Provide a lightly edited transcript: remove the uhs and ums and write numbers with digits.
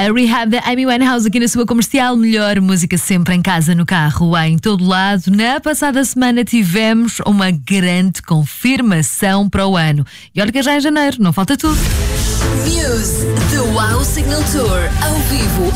Rehab da Amy Winehouse aqui na sua comercial. Melhor música sempre em casa, no carro, em todo lado. Na passada semana tivemos uma grande confirmação para o ano. E olha que já é janeiro, não falta tudo. Muse, The Wow Signal Tour, ao vivo